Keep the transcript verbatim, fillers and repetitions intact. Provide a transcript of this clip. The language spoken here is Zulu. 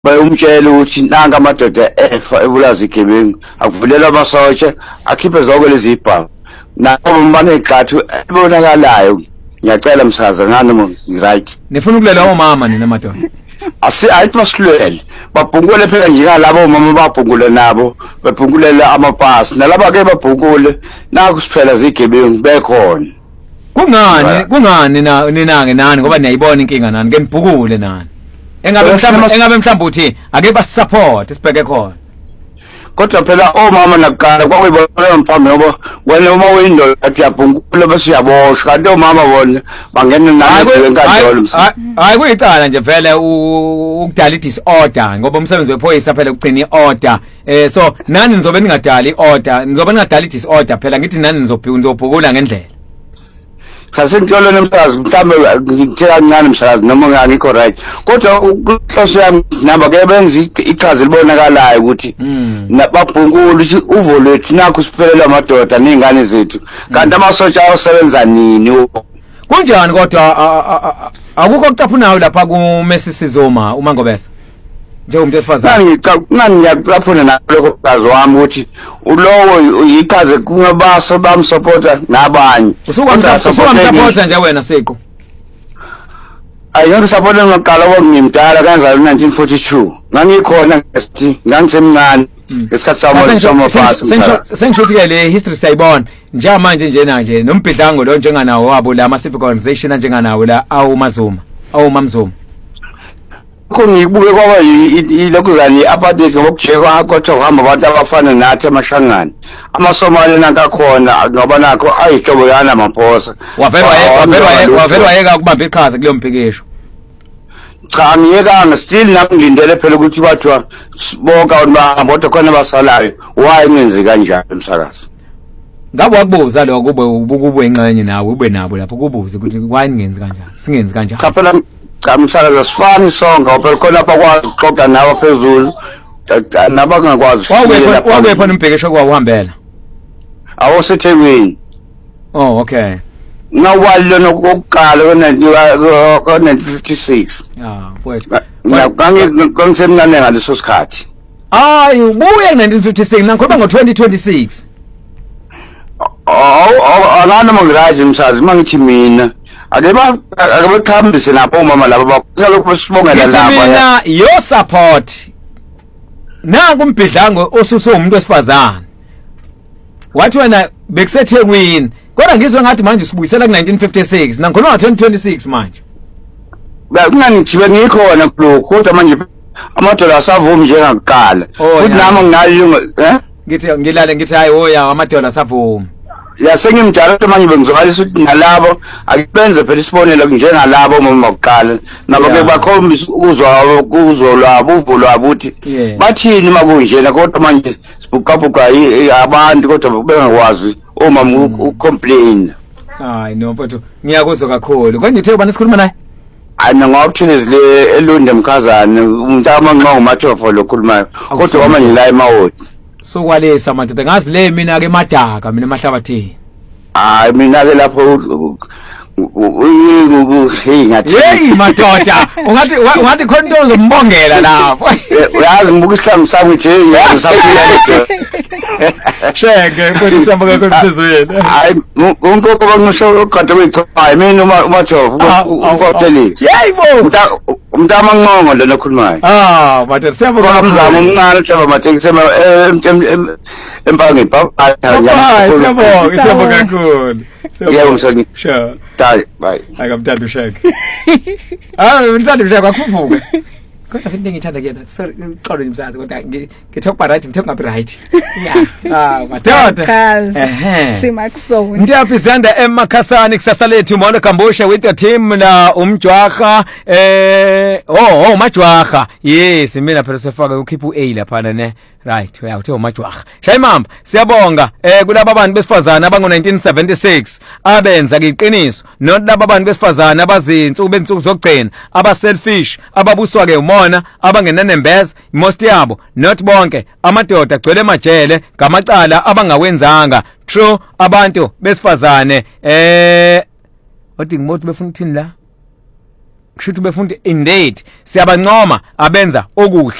bayumtshela ukuthi nanga amadoda efa ebulazi igebengu akuvulela amasotsha akhiphe zonke lezi ibhamu nabo banegxathu ebonakalayo ngiyacela msaza ngani right nifuna ukulela omama nina madoda asi ayithi masilwele babhungule phela njika labo mama babhungule nabo babhungulela amapasi nalaba ke babhungule naku siphela zigebengu bekhona kungani kungani na ninange nani ngoba niyayibona inkinga nani ke nibhukule nani engabe mhlawumbe engabe mhlawumbe uthi ake ba support sibheke khona kodwa phela omama nakukala kwakuyibona mfana ngoba wena uma window athi yabhungula bese yaboshwa kanti omama bona bangena nayo enkantolo msana hayi kuyicala nje vele ukudala i-disorder ngoba umsebenzi wephoyisa phela ukugcina i-order eh so nani nizobe ningadala i-order nizobe ningadala i-disorder phela ngithi nani nizobhukula ngendlela Khasentolo nemhlazi mhlambe ngithela kancane mhlazi noma ngangikho right kodwa inhloso yami namba ke benza iqhaza libonakalayo ukuthi babhungula ukuthi uvo lwethu nakho siphelela amadoda nezingane zethu kanti amasotsha ayosebenza nini kunjani kodwa akukho kucaphunayo lapha ku Messi Sizoma uma ngobesa njengomuntu esifazane ngani ngiyacaphuna nalokho kazi wami ukuthi ulowo yiqhaze kungabaso bamsupporta nabanye usukamsupporta nje wena Siqu ayike supporta ngaqala ngimdala kanjalo nineteen forty-two ngangikhona ngesithi ngangisemncane ngesikhathi sami somafasi sengishuthi ke le history sayibona njengamanje nje nanje nombhidlango lo njenganawo wabo la civic organization njenganawo la awuMazuma awuMamzuma kungibuke kwaba ilokuzani apartheid ngokujeka kodwa uhamba abantu abafana nathi amashangana amasomali nankakhona ngoba nakho ayihlobo yana maphosa wavela wavela wavela wayeka ukubamba iqhaza kuleyo mpikisho cha ngiyekanga still nangilindele phela ukuthi bathiwa bonke abantu bahamba kodwa khona basalayo why ngenzi kanjalo emsakazi ngabe wakubuza lo kube ubukube ingxenye nawe ube nabo lapho kubuze ukuthi why ngenzi kanjalo singenzi kanjalo cha phela cha msakazi sifani sonke phela khona lapha kwazi ukuxoxa nawe phezulu nabangakwazi wawe phela umbhekesho kwawuhambela awusethekwini oh okay nawalo nokuqala ko nineteen fifty-six ah mfowethu ngangisemncane ngaleso sikhathi hayi ubuye nineteen fifty-six nangikhuluma ngo twenty twenty-six oh alana mangirazi msazi mangithi mina ake ba ake bekhambise lapho umama labo bakuzalokho besibongela lapha mina your support nangu umbhidlango osusu umuntu wesifazane wathi wena bekusethekwini kodwa ngizwe ngathi manje sibuyisela ku nineteen fifty-six nangikhuluma ngo twenty twenty-six manje kunganithibe ngikhona kuloko kodwa manje amadola asavumi njengakuqala futhi nami nginalo eh ngithi ngilale ngithi hayi hoya amadola asavumi ya sengimjala manje bengizokalisa ukuthi nalabo akubenze phela isibonelo njengalabo umama wokuqala nabo ke bakhombisa ukuzwa ukuzwa lwabo uvo lwabo ukuthi bathini makunjena kodwa manje sibukabuka abantu kodwa bengakwazi umama ucomplain hayi no mfowethu ngiyakuzwa kakhulu konke ngithe ubani sikhuluma naye ana ngawuthini le elunde mkhazana umuntu amanqa umathofo lokhulumayo kodwa manje la emawodi so kwalesa manje ngazi le mina ke madaka mina emahlabathini hayi mina ke lapho hey ngathi hey madoda ungathi ungathi khona into ozombongela lapho uyazi ngibuka isihlangu sami nje ngisabuya sheke kodwa samba kakhulu hayi unkoko bangisho ukade wechayi mina uma umathofu umfotelisi yebo umntama nqongo lona okhulumayo ah madoda siyabonga umzamo omncane uhlaba matekisi empangeni hayi siyabonga siyabonga kakhulu yebo msaki sure dai bye akamthanda usheke ah umthanda usheke akhuphuke kodwa into engithanda kuyena sorry uxolo umzazi kodwa ngithoka right ngithoka ngapi right yeah ah madoda ehe simakusona Ndiyaphizanda eMakhasani kusasa lethu Mono Kambusha with your team na umjwaha eh oh oh majwaha yes mina phela sefaka ukhipha uA lapha ne right uyawuthe umajwaha Shayimamba siyabonga eh kulabo abantu besifazana abango nineteen seventy-six abenza iqiniso not labo abantu besifazana abazinsuku bensuku zokugcina aba selfish ababuswa ke umona abangenanembeza most yabo not bonke amadoda agcwele emajele ngamacala abangawenzanga true abantu besifazane eh othi ngimothi befuna ukuthini la kushuthi befunda indeed siyabancoma abenza okuhle.